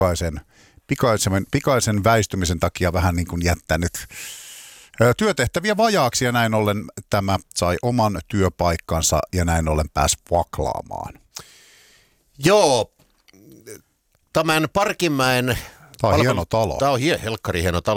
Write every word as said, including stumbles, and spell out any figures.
pikaisen, pikaisen, pikaisen väistymisen takia vähän niin kuin jättänyt työtehtäviä vajaaksi ja näin ollen tämä sai oman työpaikkansa ja näin ollen pääsi vaklaamaan. Joo, tämän Parkinmäen... Tämä on palvelu... hieno talo. Tämä on hie, helkkari hieno talo.